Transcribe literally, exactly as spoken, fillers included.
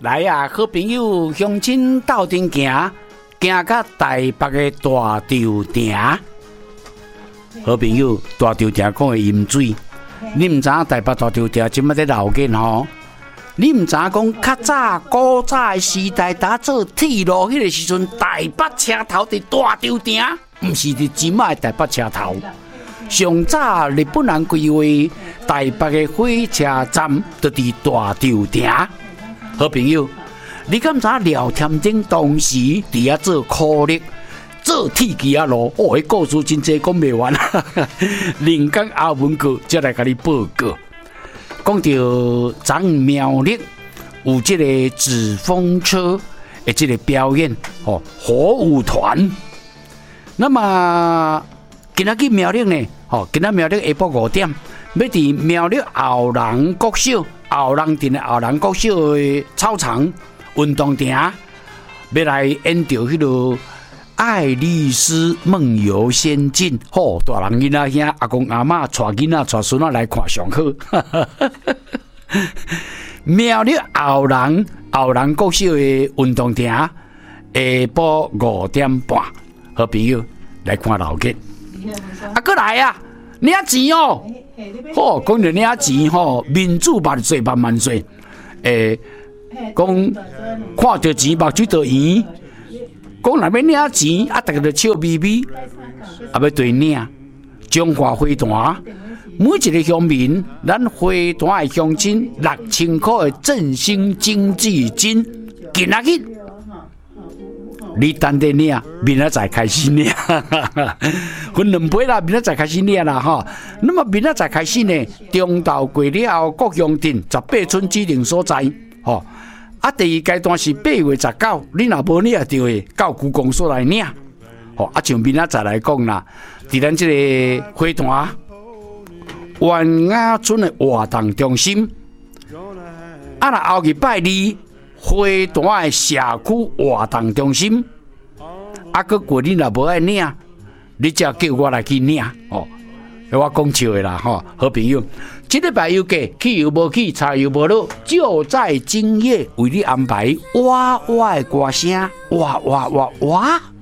来啊，好朋友乡亲斗阵行，行到台北的大稻埕。好朋友，大稻埕讲的饮水，你唔知影台北大稻埕即摆在闹紧吼？你唔知影讲较早古早的时代，打做铁路迄个时阵，台北车头伫大稻埕，唔是伫即摆台北车头。上早日本人规划台北的火车站，就伫大稻埕。好朋友，你敢知廖添丁当时伫遐做苦力，做铁机啊路？哦，迄故事真济讲袂完。另讲阿文哥才来甲你报告，讲到张苗栗有这个纸风车的这个表演哦，火舞团。那么今仔去苗栗呢？哦，今仔苗栗下晡五点，要伫苗栗后人国小。后人镇的后人国小的操场运动场，要来演着迄个《爱丽丝梦游仙境》。吼，大人囡仔兄、阿公阿嬷带囡仔带孙仔来看上好。苗栗后人后人国小的运动场，下晡五点半，好朋友来看老吉。啊，过来啊！领钱哦！吼，讲到领钱吼，民主万岁万万岁！诶，讲看到钱目睭就圆，讲若要领钱，啊，大家就笑眯眯，啊，要对领。中华花坛每一个乡民，咱花坛的乡亲六千块的振兴经济金，今仔日你等等领，明仔载开始领，分两杯啦，明仔载开始领啦哈。那么明仔载开始呢，中昼过了后，各乡镇十八村指定所在，吼。啊，第二阶段是八月十九，你若无领到的，到区公所来领。吼，啊，像明仔载来讲啦，伫咱这个花坛万雅村的活动中心，啊，若后日拜二。花坛的社区活动中心，啊，佮过你若无爱领，你只叫我来去领哦。我讲笑的啦，吼，好朋友，这礼拜有假，去又无去，茶又无落，就在今夜为你安排哇哇的歌声，哇哇哇哇。